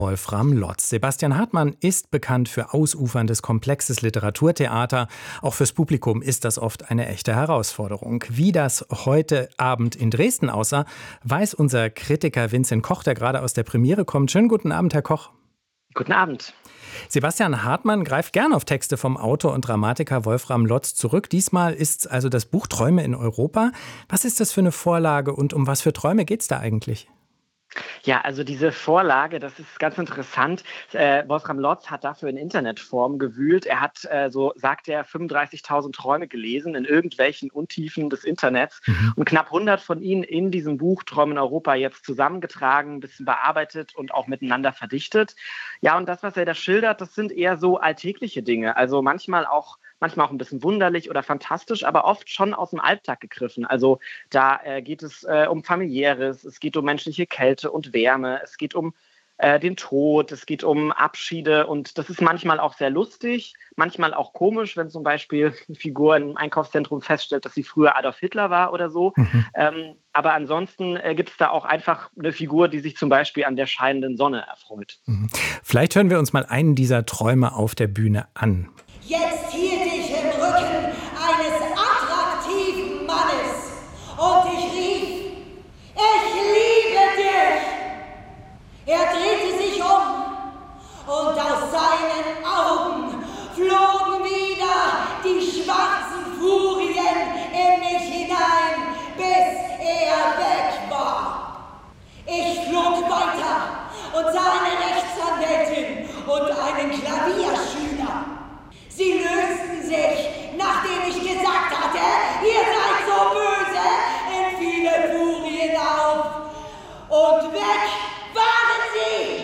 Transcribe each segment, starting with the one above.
Wolfram Lotz. Sebastian Hartmann ist bekannt für ausuferndes, komplexes Literaturtheater. Auch fürs Publikum ist das oft eine echte Herausforderung. Wie das heute Abend in Dresden aussah, weiß unser Kritiker Vincent Koch, der gerade aus der Premiere kommt. Schönen guten Abend, Herr Koch. Guten Abend. Sebastian Hartmann greift gern auf Texte vom Autor und Dramatiker Wolfram Lotz zurück. Diesmal ist es also das Buch Träume in Europa. Was ist das für eine Vorlage und um was für Träume geht es da eigentlich? Ja, also diese Vorlage, das ist ganz interessant. Wolfram Lotz hat dafür in Internetform gewühlt. Er hat, so sagt er, 35.000 Träume gelesen in irgendwelchen Untiefen des Internets und knapp 100 von ihnen in diesem Buch Träume in Europa jetzt zusammengetragen, ein bisschen bearbeitet und auch miteinander verdichtet. Ja, und das, was er da schildert, das sind eher so alltägliche Dinge. Also manchmal auch ein bisschen wunderlich oder fantastisch, aber oft schon aus dem Alltag gegriffen. Also da geht es um Familiäres, es geht um menschliche Kälte und Wärme, es geht um den Tod, es geht um Abschiede und das ist manchmal auch sehr lustig, manchmal auch komisch, wenn zum Beispiel eine Figur im Einkaufszentrum feststellt, dass sie früher Adolf Hitler war oder so. Aber ansonsten gibt es da auch einfach eine Figur, die sich zum Beispiel an der scheinenden Sonne erfreut. Vielleicht hören wir uns mal einen dieser Träume auf der Bühne an. Jetzt hielt ich im Rücken eines attraktiven Mannes und ich rief, ich liebe dich! Er drehte sich um und aus seinen Augen flogen wieder die schwarzen Furien in mich hinein, bis er weg war. Ich flog weiter und sah eine Rechtsanwältin und einen Klavierschüler. Sie lösten sich, nachdem ich gesagt hatte, ihr seid so böse, in viele Furien auf. Und weg waren sie!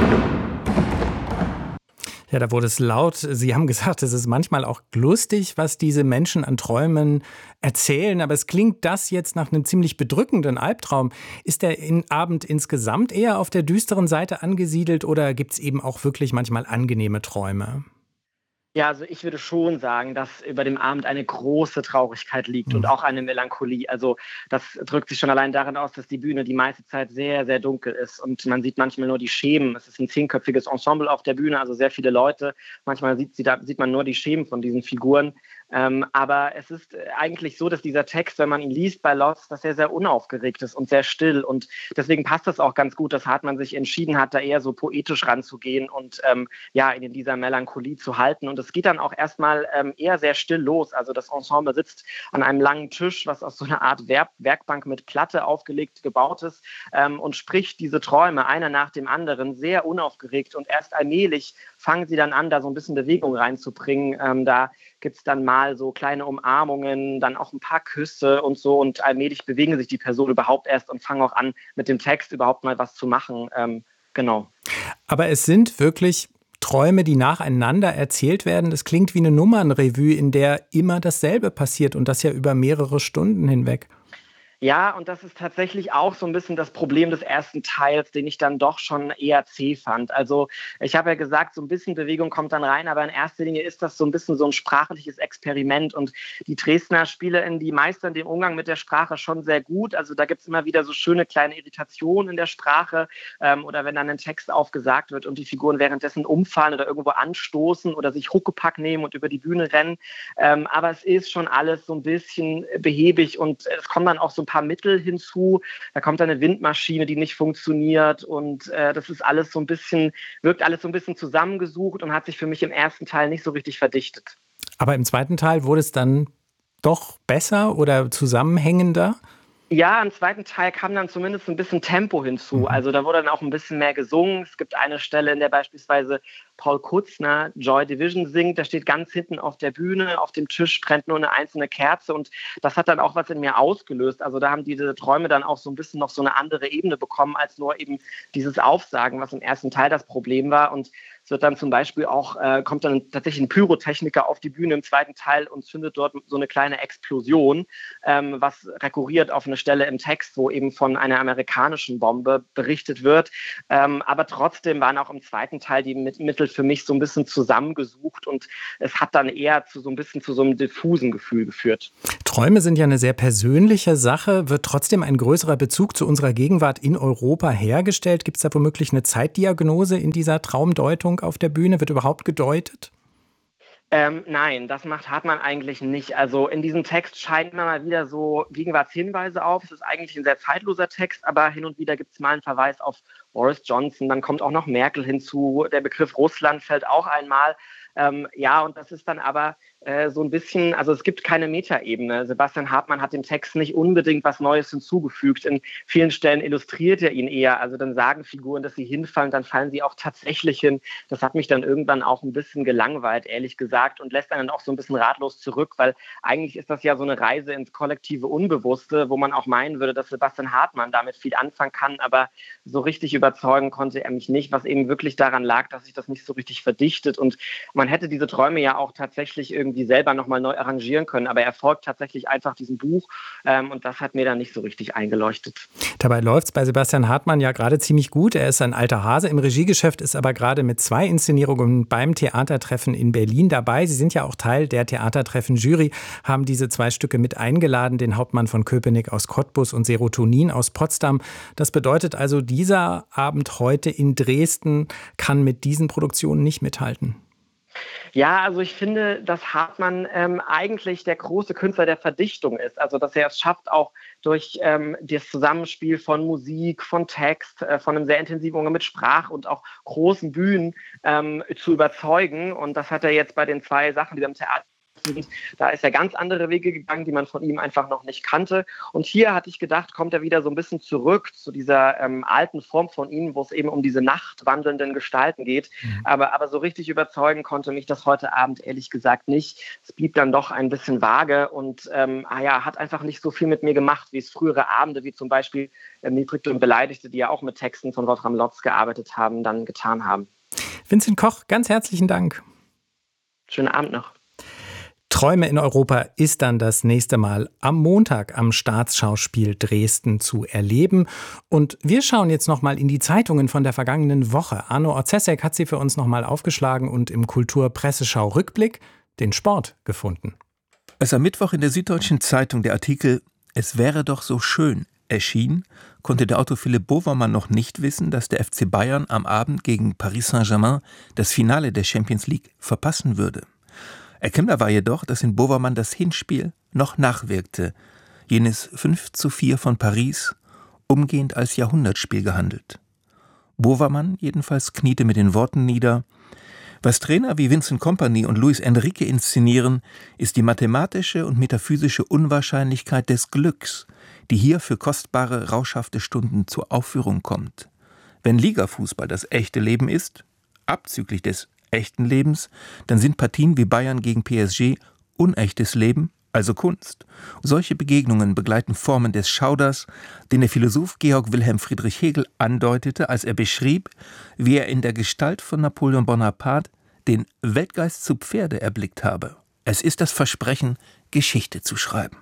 Ja, da wurde es laut. Sie haben gesagt, es ist manchmal auch lustig, was diese Menschen an Träumen erzählen. Aber es klingt das jetzt nach einem ziemlich bedrückenden Albtraum. Ist der Abend insgesamt eher auf der düsteren Seite angesiedelt oder gibt es eben auch wirklich manchmal angenehme Träume? Ja, also ich würde schon sagen, dass über dem Abend eine große Traurigkeit liegt und auch eine Melancholie. Also das drückt sich schon allein darin aus, dass die Bühne die meiste Zeit sehr, sehr dunkel ist und man sieht manchmal nur die Schemen. Es ist ein 10-köpfiges Ensemble auf der Bühne, also sehr viele Leute. Manchmal sieht man nur die Schemen von diesen Figuren. Aber es ist eigentlich so, dass dieser Text, wenn man ihn liest bei Lotz, dass er sehr unaufgeregt ist und sehr still. Und deswegen passt das auch ganz gut, dass Hartmann sich entschieden hat, da eher so poetisch ranzugehen und ihn in dieser Melancholie zu halten. Und es geht dann auch erstmal eher sehr still los. Also das Ensemble sitzt an einem langen Tisch, was aus so einer Art Werkbank mit Platte aufgelegt gebaut ist und spricht diese Träume einer nach dem anderen sehr unaufgeregt. Und erst allmählich fangen sie dann an, da so ein bisschen Bewegung reinzubringen. Da gibt es dann mal so kleine Umarmungen, dann auch ein paar Küsse und so. Und allmählich bewegen sich die Personen überhaupt erst und fangen auch an, mit dem Text überhaupt mal was zu machen. Genau. Aber es sind wirklich Träume, die nacheinander erzählt werden. Das klingt wie eine Nummernrevue, in der immer dasselbe passiert und das ja über mehrere Stunden hinweg. Ja, und das ist tatsächlich auch so ein bisschen das Problem des ersten Teils, den ich dann doch schon eher zäh fand. Also ich habe ja gesagt, so ein bisschen Bewegung kommt dann rein, aber in erster Linie ist das so ein bisschen so ein sprachliches Experiment. Und die Dresdner SpielerInnen, die meistern den Umgang mit der Sprache schon sehr gut. Also da gibt es immer wieder so schöne kleine Irritationen in der Sprache oder wenn dann ein Text aufgesagt wird und die Figuren währenddessen umfallen oder irgendwo anstoßen oder sich Huckepack nehmen und über die Bühne rennen. Aber es ist schon alles so ein bisschen behäbig und es kommen dann auch so ein paar Mittel hinzu. Da kommt eine Windmaschine, die nicht funktioniert und das ist alles so ein bisschen, wirkt alles so ein bisschen zusammengesucht und hat sich für mich im ersten Teil nicht so richtig verdichtet. Aber im zweiten Teil wurde es dann doch besser oder zusammenhängender? Ja, im zweiten Teil kam dann zumindest ein bisschen Tempo hinzu. Also da wurde dann auch ein bisschen mehr gesungen. Es gibt eine Stelle, in der beispielsweise Paul Kutzner Joy Division singt. Der steht ganz hinten auf der Bühne, auf dem Tisch brennt nur eine einzelne Kerze und das hat dann auch was in mir ausgelöst. Also da haben diese Träume dann auch so ein bisschen noch so eine andere Ebene bekommen, als nur eben dieses Aufsagen, was im ersten Teil das Problem war. Und es wird dann zum Beispiel auch, kommt dann tatsächlich ein Pyrotechniker auf die Bühne im zweiten Teil und zündet dort so eine kleine Explosion, was rekurriert auf eine Stelle im Text, wo eben von einer amerikanischen Bombe berichtet wird. Aber trotzdem waren auch im zweiten Teil die Mittel für mich so ein bisschen zusammengesucht und es hat dann eher zu so einem diffusen Gefühl geführt. Träume sind ja eine sehr persönliche Sache. Wird trotzdem ein größerer Bezug zu unserer Gegenwart in Europa hergestellt? Gibt es da womöglich eine Zeitdiagnose in dieser Traumdeutung auf der Bühne? Wird überhaupt gedeutet? Nein, das macht Hartmann eigentlich nicht. Also in diesem Text scheinen immer mal wieder so Gegenwartshinweise auf. Es ist eigentlich ein sehr zeitloser Text, aber hin und wieder gibt es mal einen Verweis auf Boris Johnson. Dann kommt auch noch Merkel hinzu. Der Begriff Russland fällt auch einmal. Ja, und das ist dann aber so ein bisschen, also es gibt keine Metaebene. Sebastian Hartmann hat dem Text nicht unbedingt was Neues hinzugefügt. In vielen Stellen illustriert er ihn eher. Also dann sagen Figuren, dass sie hinfallen, dann fallen sie auch tatsächlich hin. Das hat mich dann irgendwann auch ein bisschen gelangweilt, ehrlich gesagt, und lässt einen dann auch so ein bisschen ratlos zurück, weil eigentlich ist das ja so eine Reise ins kollektive Unbewusste, wo man auch meinen würde, dass Sebastian Hartmann damit viel anfangen kann, aber so richtig überzeugen konnte er mich nicht, was eben wirklich daran lag, dass sich das nicht so richtig verdichtet, und man hätte diese Träume ja auch tatsächlich irgendwie selber nochmal neu arrangieren können, aber er folgt tatsächlich einfach diesem Buch, und das hat mir dann nicht so richtig eingeleuchtet. Dabei läuft es bei Sebastian Hartmann ja gerade ziemlich gut. Er ist ein alter Hase im Regiegeschäft, ist aber gerade mit 2 Inszenierungen beim Theatertreffen in Berlin dabei. Sie sind ja auch Teil der Theatertreffen-Jury, haben diese 2 Stücke mit eingeladen, den Hauptmann von Köpenick aus Cottbus und Serotonin aus Potsdam. Das bedeutet also, dieser Abend heute in Dresden kann mit diesen Produktionen nicht mithalten. Ja, also ich finde, dass Hartmann eigentlich der große Künstler der Verdichtung ist. Also dass er es schafft, auch durch das Zusammenspiel von Musik, von Text, von einem sehr intensiven Umgang mit Sprache und auch großen Bühnen zu überzeugen. Und das hat er jetzt bei den 2 Sachen, die am Theater sind. Da ist er ganz andere Wege gegangen, die man von ihm einfach noch nicht kannte. Und hier hatte ich gedacht, kommt er wieder so ein bisschen zurück zu dieser alten Form von ihm, wo es eben um diese nachtwandelnden Gestalten geht. Aber so richtig überzeugen konnte mich das heute Abend ehrlich gesagt nicht. Es blieb dann doch ein bisschen vage und hat einfach nicht so viel mit mir gemacht, wie es frühere Abende, wie zum Beispiel Niedrigte und Beleidigte, die ja auch mit Texten von Wolfram Lotz gearbeitet haben, dann getan haben. Vincent Koch, ganz herzlichen Dank. Schönen Abend noch. Träume in Europa ist dann das nächste Mal am Montag am Staatsschauspiel Dresden zu erleben. Und wir schauen jetzt nochmal in die Zeitungen von der vergangenen Woche. Arno Orzesek hat sie für uns nochmal aufgeschlagen und im Kultur-Presseschau-Rückblick den Sport gefunden. Als am Mittwoch in der Süddeutschen Zeitung der Artikel »Es wäre doch so schön« erschien, konnte der Autor Philipp Bovermann noch nicht wissen, dass der FC Bayern am Abend gegen Paris Saint-Germain das Finale der Champions League verpassen würde. Erkennbar war jedoch, dass in Bovermann das Hinspiel noch nachwirkte, jenes 5:4 von Paris, umgehend als Jahrhundertspiel gehandelt. Bovermann jedenfalls kniete mit den Worten nieder: Was Trainer wie Vincent Kompany und Luis Enrique inszenieren, ist die mathematische und metaphysische Unwahrscheinlichkeit des Glücks, die hier für kostbare, rauschhafte Stunden zur Aufführung kommt. Wenn Ligafußball das echte Leben ist, abzüglich des echten Lebens, dann sind Partien wie Bayern gegen PSG unechtes Leben, also Kunst. Solche Begegnungen begleiten Formen des Schauders, den der Philosoph Georg Wilhelm Friedrich Hegel andeutete, als er beschrieb, wie er in der Gestalt von Napoleon Bonaparte den Weltgeist zu Pferde erblickt habe. Es ist das Versprechen, Geschichte zu schreiben.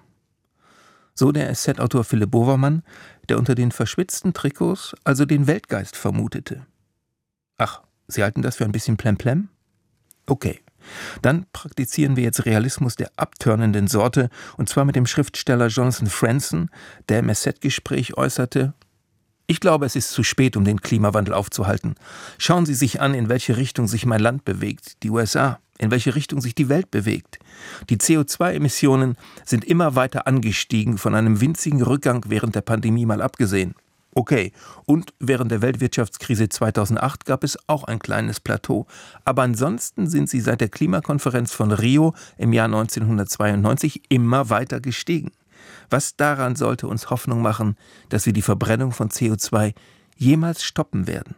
So der SZ-Autor Philipp Bovermann, der unter den verschwitzten Trikots also den Weltgeist vermutete. Ach, Sie halten das für ein bisschen Plemplem? Okay, dann praktizieren wir jetzt Realismus der abtörnenden Sorte, und zwar mit dem Schriftsteller Jonathan Franzen, der im SZ-Gespräch äußerte: Ich glaube, es ist zu spät, um den Klimawandel aufzuhalten. Schauen Sie sich an, in welche Richtung sich mein Land bewegt, die USA, in welche Richtung sich die Welt bewegt. Die CO2-Emissionen sind immer weiter angestiegen, von einem winzigen Rückgang während der Pandemie mal abgesehen. Okay, und während der Weltwirtschaftskrise 2008 gab es auch ein kleines Plateau. Aber ansonsten sind sie seit der Klimakonferenz von Rio im Jahr 1992 immer weiter gestiegen. Was daran sollte uns Hoffnung machen, dass wir die Verbrennung von CO2 jemals stoppen werden?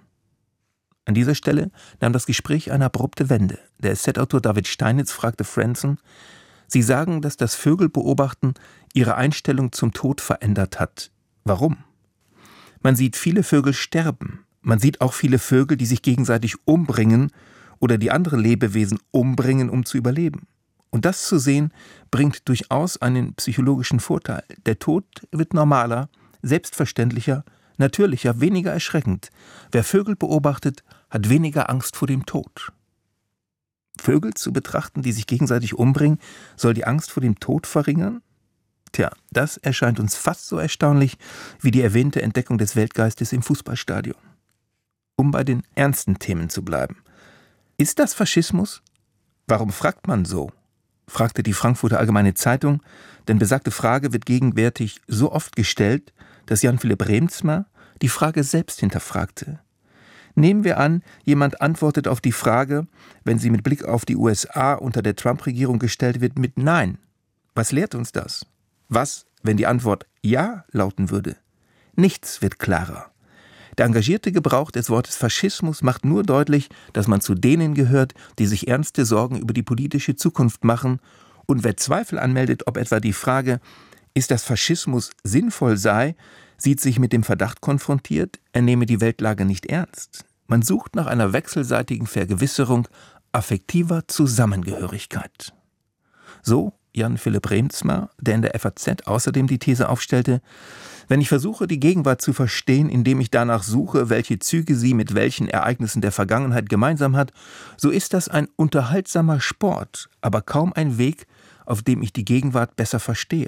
An dieser Stelle nahm das Gespräch eine abrupte Wende. Der SZ-Autor David Steinitz fragte Franzen: Sie sagen, dass das Vögelbeobachten ihre Einstellung zum Tod verändert hat. Warum? Man sieht viele Vögel sterben. Man sieht auch viele Vögel, die sich gegenseitig umbringen oder die andere Lebewesen umbringen, um zu überleben. Und das zu sehen, bringt durchaus einen psychologischen Vorteil. Der Tod wird normaler, selbstverständlicher, natürlicher, weniger erschreckend. Wer Vögel beobachtet, hat weniger Angst vor dem Tod. Vögel zu betrachten, die sich gegenseitig umbringen, soll die Angst vor dem Tod verringern? Tja, das erscheint uns fast so erstaunlich wie die erwähnte Entdeckung des Weltgeistes im Fußballstadion. Um bei den ernsten Themen zu bleiben. Ist das Faschismus? Warum fragt man so? Fragte die Frankfurter Allgemeine Zeitung, denn besagte Frage wird gegenwärtig so oft gestellt, dass Jan-Philipp Reemtsma die Frage selbst hinterfragte. Nehmen wir an, jemand antwortet auf die Frage, wenn sie mit Blick auf die USA unter der Trump-Regierung gestellt wird, mit Nein. Was lehrt uns das? Was, wenn die Antwort Ja lauten würde? Nichts wird klarer. Der engagierte Gebrauch des Wortes Faschismus macht nur deutlich, dass man zu denen gehört, die sich ernste Sorgen über die politische Zukunft machen, und wer Zweifel anmeldet, ob etwa die Frage, ist das Faschismus sinnvoll sei, sieht sich mit dem Verdacht konfrontiert, er nehme die Weltlage nicht ernst. Man sucht nach einer wechselseitigen Vergewisserung affektiver Zusammengehörigkeit. So Jan-Philipp Reemtsma, der in der FAZ außerdem die These aufstellte, wenn ich versuche, die Gegenwart zu verstehen, indem ich danach suche, welche Züge sie mit welchen Ereignissen der Vergangenheit gemeinsam hat, so ist das ein unterhaltsamer Sport, aber kaum ein Weg, auf dem ich die Gegenwart besser verstehe.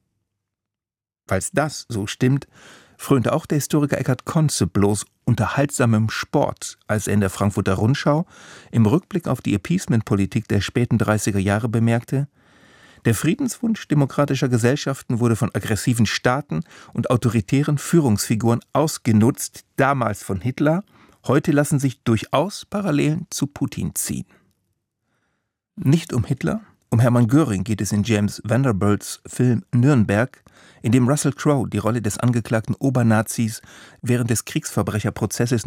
Falls das so stimmt, frönte auch der Historiker Eckhard Konze bloß unterhaltsamem Sport, als er in der Frankfurter Rundschau im Rückblick auf die Appeasement-Politik der späten 30er Jahre bemerkte, der Friedenswunsch demokratischer Gesellschaften wurde von aggressiven Staaten und autoritären Führungsfiguren ausgenutzt, damals von Hitler, heute lassen sich durchaus Parallelen zu Putin ziehen. Nicht um Hitler, um Hermann Göring geht es in James Vanderbilts Film Nürnberg, in dem Russell Crowe die Rolle des angeklagten Obernazis während des Kriegsverbrecherprozesses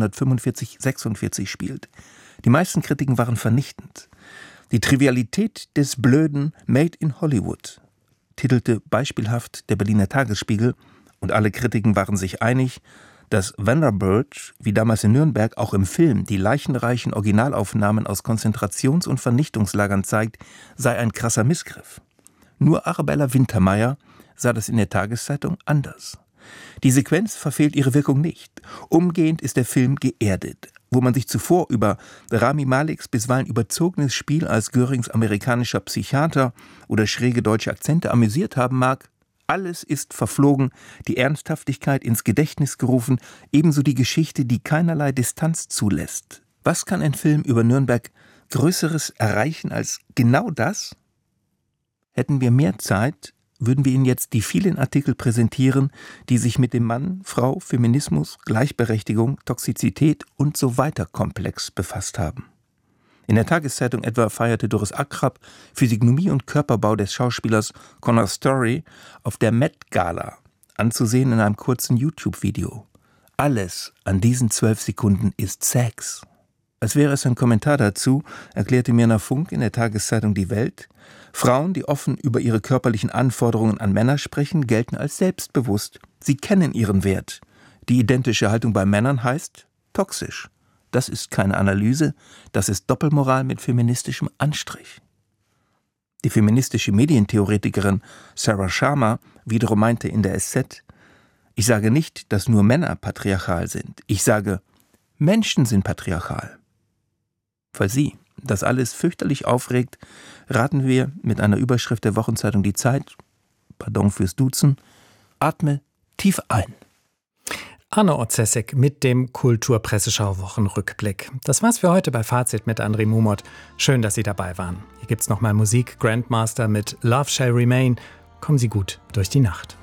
1945-46 spielt. Die meisten Kritiken waren vernichtend. Die Trivialität des Blöden Made in Hollywood, titelte beispielhaft der Berliner Tagesspiegel, und alle Kritiken waren sich einig, dass Vanderbilt, wie damals in Nürnberg, auch im Film die leichenreichen Originalaufnahmen aus Konzentrations- und Vernichtungslagern zeigt, sei ein krasser Missgriff. Nur Arabella Wintermeyer sah das in der Tageszeitung anders. Die Sequenz verfehlt ihre Wirkung nicht. Umgehend ist der Film geerdet. Wo man sich zuvor über Rami Maleks bisweilen überzogenes Spiel als Görings amerikanischer Psychiater oder schräge deutsche Akzente amüsiert haben mag, alles ist verflogen, die Ernsthaftigkeit ins Gedächtnis gerufen, ebenso die Geschichte, die keinerlei Distanz zulässt. Was kann ein Film über Nürnberg Größeres erreichen als genau das? Hätten wir mehr Zeit, würden wir Ihnen jetzt die vielen Artikel präsentieren, die sich mit dem Mann, Frau, Feminismus, Gleichberechtigung, Toxizität und so weiter Komplex befasst haben. In der Tageszeitung etwa feierte Doris Akrab Physiognomie und Körperbau des Schauspielers Conor Story auf der Met Gala, anzusehen in einem kurzen YouTube-Video. Alles an diesen 12 Sekunden ist Sex. Als wäre es ein Kommentar dazu, erklärte Mirna Funk in der Tageszeitung Die Welt, Frauen, die offen über ihre körperlichen Anforderungen an Männer sprechen, gelten als selbstbewusst. Sie kennen ihren Wert. Die identische Haltung bei Männern heißt toxisch. Das ist keine Analyse, das ist Doppelmoral mit feministischem Anstrich. Die feministische Medientheoretikerin Sarah Sharma wiederum meinte in der SZ, ich sage nicht, dass nur Männer patriarchal sind. Ich sage, Menschen sind patriarchal. Falls Sie das alles fürchterlich aufregt, raten wir mit einer Überschrift der Wochenzeitung Die Zeit, pardon fürs Duzen, atme tief ein. Arno Otzesek mit dem Kulturpresseschau-Wochenrückblick. Das war's für heute bei Fazit mit André Mumot. Schön, dass Sie dabei waren. Hier gibt's nochmal Musik, Grandmaster mit Love Shall Remain. Kommen Sie gut durch die Nacht.